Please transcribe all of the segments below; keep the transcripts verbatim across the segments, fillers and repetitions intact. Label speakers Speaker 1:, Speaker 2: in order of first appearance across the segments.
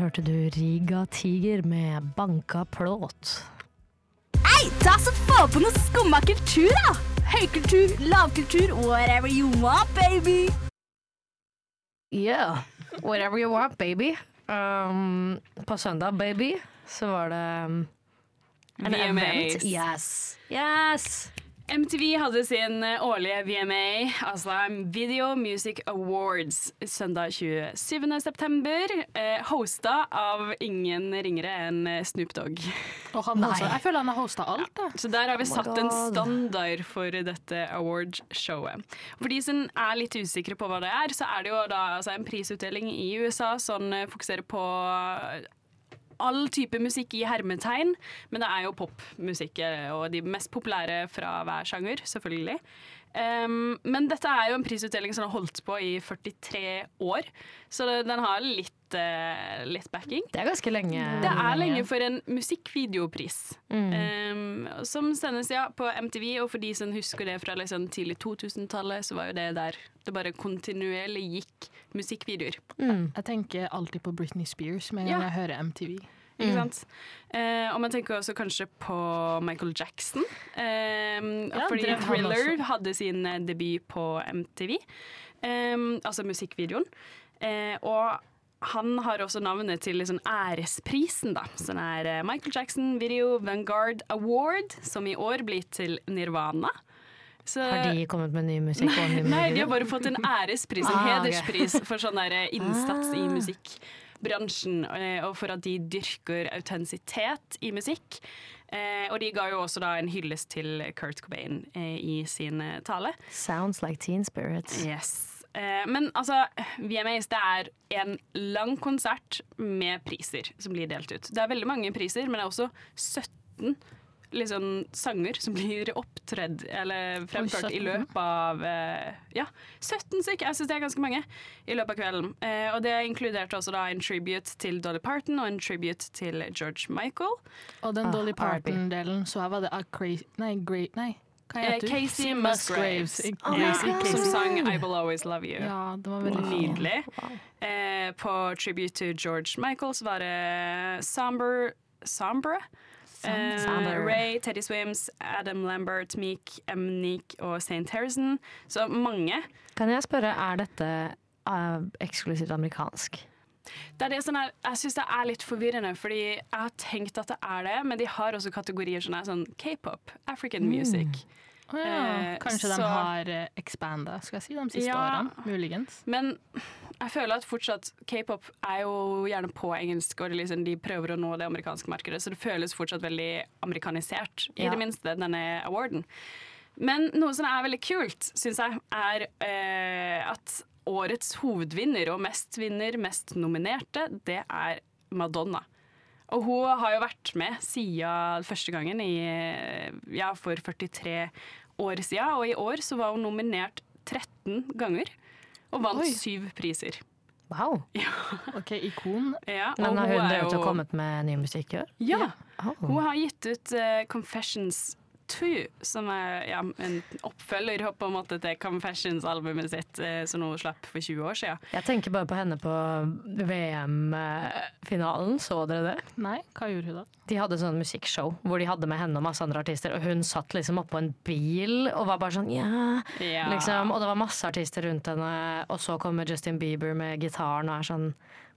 Speaker 1: hørte du Riga Tiger med Banka Plåt.
Speaker 2: Hei, ta så få på noe skumma kultur da! Høykultur, lavkultur, whatever you want, baby!
Speaker 1: Yeah, whatever you want, baby. Um, på søndag, baby, så var det um, en
Speaker 3: V M As.
Speaker 1: event. Yes, yes!
Speaker 3: M T V hadde sin årlige V M A, altså Video Music Awards, søndag tjuesjuende september, eh, hosta av ingen ringere enn Snoop Dogg.
Speaker 4: Og han også, jeg føler han har hostet alt da.
Speaker 3: Så der har vi
Speaker 1: Oh my
Speaker 3: satt en
Speaker 1: God.
Speaker 3: standard for dette awards-showet. For de som er litt usikre på hva det er, så er det jo da altså, en prisutdeling i U S A som fokuserer på all type musikk i hermetegn, men det er jo popmusikk og de mest populære fra hver sjanger, selvfølgelig. Um, men dette er jo en prisutdeling som har holdt på i førtitre år, så det, den har litt, uh, litt backing.
Speaker 1: Det er ganske lenge.
Speaker 3: Det er lenge for en musikkvideopris,
Speaker 1: Mm.
Speaker 3: um, som sendes ja, på M T V, og for de som husker det fra liksom, tidlig totusentallet, så var jo det der det bare kontinuerlig gikk musikkvideoer.
Speaker 1: Mm.
Speaker 4: Jeg tenker alltid på Britney Spears med en
Speaker 3: Ja.
Speaker 4: gang jeg hører M T V.
Speaker 3: Ikke sant? Eh, og man tenker også kanskje på Michael Jackson. Eh,
Speaker 4: Ja,
Speaker 3: fordi
Speaker 4: det- han
Speaker 3: Thriller
Speaker 4: også.
Speaker 3: hadde sin eh, debut på M T V. Eh, altså musikkvideoen. Eh, og han har også navnet til liksom æresprisen, da. Som er eh, Michael Jackson Video Vanguard Award, som i år blir til Nirvana. Så,
Speaker 1: Har de kommet med ny musikk? og ny
Speaker 3: Nei, de har
Speaker 1: musikk?
Speaker 3: bare fått en ærespris, en
Speaker 1: Ah, ok.
Speaker 3: hederspris for sånn der innsats i
Speaker 1: Ah.
Speaker 3: musikkbransjen, eh, og for at de dyrker autentisitet i musikk. Eh, og de ga jo også da en hyllest til Kurt Cobain eh, i sin eh, tale.
Speaker 1: Sounds like Teen Spirit.
Speaker 3: Yes. Eh, men altså, V M As det er en lang konsert med priser som blir delt ut. Det er veldig mange priser, men det er også sytten liksom, sanger som blir opptredd eller fremført
Speaker 4: Oi,
Speaker 3: i løpet av eh, ja, sytten stykker. Jeg synes det er ganske mange i løpet av kvelden. Eh, og det inkluderte også da en tribute til Dolly Parton og en tribute til George Michael.
Speaker 4: Og den
Speaker 1: Ah,
Speaker 4: Dolly
Speaker 1: R and B.
Speaker 4: Parton-delen, så her var det av Crazy... Nei, Great... Nei, hva
Speaker 3: Eh,
Speaker 4: heter du?
Speaker 3: Casey Musgraves,
Speaker 4: Oh
Speaker 3: ja,
Speaker 4: my God.
Speaker 3: som sang I Will Always Love You.
Speaker 4: Ja, det var veldig fint.
Speaker 3: Nydelig. Eh, på tribute til George Michael så var det Somber Sombre. Eh,
Speaker 1: Somber.
Speaker 3: Ray, Teddy Swims, Adam Lambert, Meek, Monique og Saint Harrison. Så mange.
Speaker 1: Kan jeg spørre, er dette uh, eksklusivt amerikansk?
Speaker 3: Det er det som er, jeg synes det er litt forvirrende, fordi jeg har tenkt at det er det, men de har også kategorier som er sånn K-pop, African music.
Speaker 4: Å ja.
Speaker 3: Eh,
Speaker 4: Kanskje de
Speaker 3: så-
Speaker 4: har eh, expanda, skal jeg si, de siste
Speaker 3: Ja.
Speaker 4: årene, muligens.
Speaker 3: Men jeg føler at fortsatt K-pop er jo gjerne på engelsk, og det liksom, de prøver å nå det amerikanske markedet, så det føles fortsatt veldig amerikanisert, i
Speaker 1: Ja.
Speaker 3: det minste, denne awarden. Men noe som er veldig kult, synes jeg, er eh, at årets hovedvinner og mest vinner, mest nominerte, det er Madonna. Og hun har jo vært med siden første gangen i, ja, for førtitre år siden, og i år så var hun nominert tretten ganger, og vant
Speaker 4: Oi.
Speaker 3: syv priser.
Speaker 1: Wow.
Speaker 4: Ok, ikon.
Speaker 3: Ja,
Speaker 1: Men
Speaker 3: og
Speaker 1: har hun
Speaker 3: er
Speaker 1: drevet og
Speaker 3: jo-
Speaker 1: kommet med ny musikk i år?
Speaker 3: Ja,
Speaker 1: Oh.
Speaker 3: hun har gitt ut eh, Confessions to, som er ja, en oppfølger på en måte til Confessions-albumet sitt, eh, som hun slapp for tjue år siden.
Speaker 1: Jeg tenker bare på henne på V M-finalen, så dere det?
Speaker 4: Nei, hva gjorde hun da?
Speaker 1: De hadde sånn musikkshow hvor de hadde med henne og masse andre artister, og hun satt liksom oppå en bil og var bare sånn ja,
Speaker 3: Ja.
Speaker 1: liksom, og det var masse artister rundt henne, og så kommer Justin Bieber med gitaren og er sånn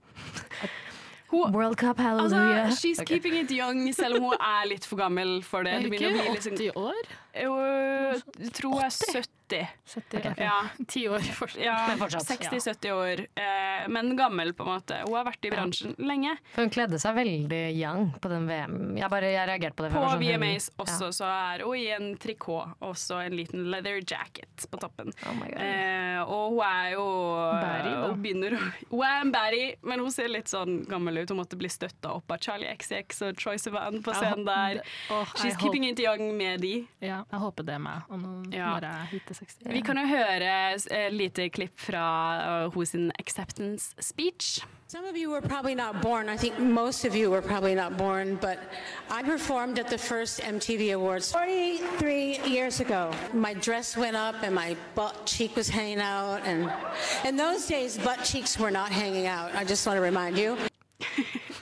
Speaker 3: Hun,
Speaker 1: World Cup,
Speaker 3: altså,
Speaker 1: hallelujah.
Speaker 3: she's
Speaker 1: Ok.
Speaker 3: keeping it young, selv om hun er litt for gammel for det.
Speaker 4: Er
Speaker 3: Det
Speaker 4: hun
Speaker 3: begynner å
Speaker 4: ikke
Speaker 3: bli liksom,
Speaker 4: åtti år?
Speaker 3: jeg tror hun er sytti.
Speaker 4: sytti?
Speaker 1: Ok.
Speaker 4: ok.
Speaker 3: Ja.
Speaker 4: Ti år fortsatt.
Speaker 3: Ja,
Speaker 1: Men fortsatt.
Speaker 3: seksti sytti år, eh, men gammel på en måte. Hun har vært i bransjen lenge.
Speaker 1: For hun kledde seg veldig young på den V M. Jeg bare jeg reagerte på det. for
Speaker 3: På
Speaker 1: jeg var sånn,
Speaker 3: V
Speaker 1: hun-
Speaker 3: M As også så er hun i en trikot, også en liten leather jacket på toppen.
Speaker 1: Ja. Oh my God.
Speaker 3: Eh, og hun er jo
Speaker 4: Batty, da.
Speaker 3: Hun begynner å Hun er en batty, men hun ser litt sånn gammel ut. Hun måtte bli støtta opp av Charlie X C X og Troye Sivan på scenen der.
Speaker 4: Åh,
Speaker 3: She's
Speaker 4: jeg,
Speaker 3: keeping
Speaker 4: håper,
Speaker 3: it young med de.
Speaker 4: ja, jeg håper det er meg, og nå
Speaker 3: Ja.
Speaker 4: når jeg hitter seksti.
Speaker 3: Vi kan jo høre et lite klipp fra uh, hos sin acceptance speech.
Speaker 5: Some of you were probably not born. I think most of you were probably not born, but I performed at the first M T V Awards forty-three years ago. My dress went up and my butt cheek was hanging out, and in those days butt cheeks were not hanging out. I just want to remind you.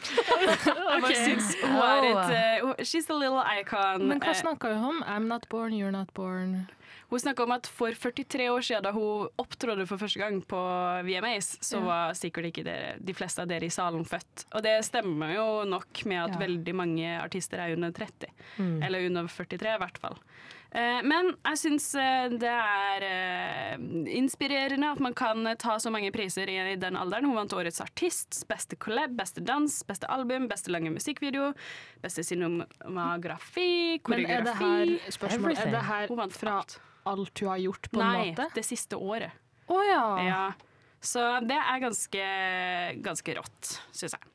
Speaker 3: Jeg bare synes hun er et uh, she's a little icon.
Speaker 4: Men hva snakker hun om? I'm not born, you're not born.
Speaker 3: Hun snakker om at for førtitre år siden, da hun opptrådde for første gang på V M As, så ja. var sikkert ikke dere, de fleste av dere i salen født. Og det stemmer jo nok med at ja. veldig mange artister er under tretti. Mm. Eller under førtitre i hvert fall. Eh, men jeg synes eh, det er eh, inspirerende at man kan ta så mange priser i, i den alderen. Hun vant årets artist, beste collab, beste dans, beste album, beste lange musikkvideo, beste cinemagrafi, koreografi. Men er det her, spørsmål, er det her hun vant fra alt. alt du har gjort på Nei,
Speaker 4: en måte?
Speaker 3: Nei, det siste året.
Speaker 4: Å oh, ja.
Speaker 3: ja. Så det er ganske, ganske rått, synes jeg.